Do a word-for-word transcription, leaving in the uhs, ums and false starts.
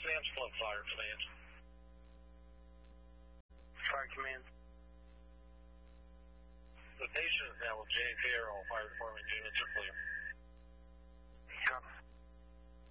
Sam's Club Fire Command. Fire Command. The patient is now with J and K Aero Fire Department.